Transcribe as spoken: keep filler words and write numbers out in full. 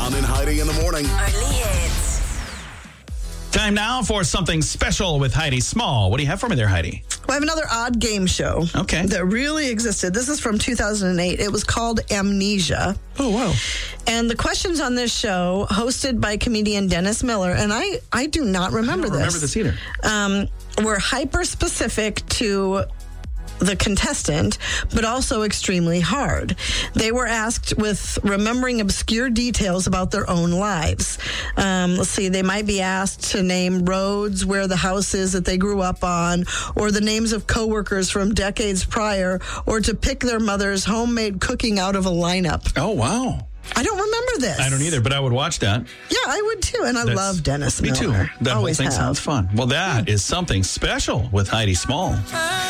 John and Heidi in the morning. Only hits. Time now for something special with Heidi Small. What do you have for me there, Heidi? Well, I have another odd game show. Okay. That really existed. This is from two thousand eight. It was called Amnesia. Oh, wow. And the questions on this show, hosted by comedian Dennis Miller, and I, I do not remember I don't this. remember this either. Um, were hyper specific to the contestant, but also extremely hard. They were asked with remembering obscure details about their own lives. Um, let's see, they might be asked to name roads where the house is that they grew up on, or the names of coworkers from decades prior, or to pick their mother's homemade cooking out of a lineup. Oh, wow. I don't remember this. I don't either, but I would watch that. Yeah, I would too, and I That's- love Dennis Me Miller. too. That Always whole thing have. sounds fun. Well, that is something special with Heidi Small.